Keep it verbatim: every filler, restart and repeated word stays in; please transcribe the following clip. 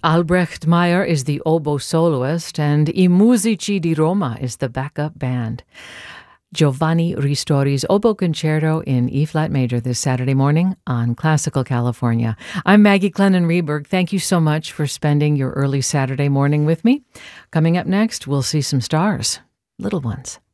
Albrecht Meyer is the oboe soloist, and I Musici di Roma is the backup band. Giovanni Ristori's Oboe Concerto in E-flat major this Saturday morning on Classical California. I'm Maggie Clennon-Reberg. Thank you so much for spending your early Saturday morning with me. Coming up next, we'll see some stars, little ones.